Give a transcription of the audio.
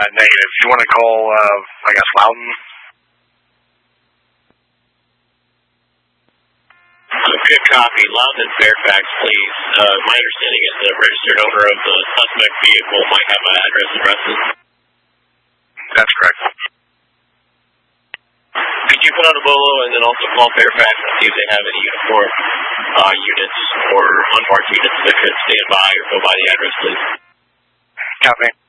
Negative. You want to call, I guess, Loudon? Good copy. Loudon and Fairfax, please. My understanding is the registered owner of the suspect vehicle might have an address arrested. That's correct. Could you put on a bolo and then also call Fairfax and see if they have any uniform units or unmarked units that could stand by or go by the address, please? Copy.